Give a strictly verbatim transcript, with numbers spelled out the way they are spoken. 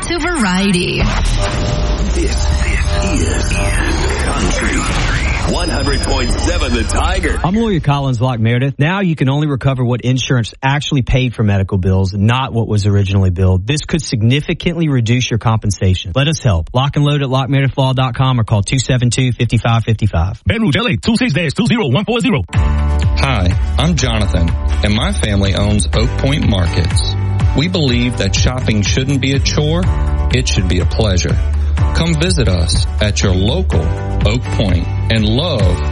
to variety. This, this is Country. one hundred point seven The Tiger. I'm lawyer Collins Locke Meredith. Now you can only recover what insurance actually paid for medical bills, not what was originally billed. This could significantly reduce your compensation. Let us help. Lock and load at lock meredith law dot com or call two seven two, five five five five. Baton Rouge, L A, two six two zero one four zero. Hi, I'm Jonathan, and my family owns Oak Point Markets. We believe that shopping shouldn't be a chore, it should be a pleasure. Come visit us at your local Oak Point and love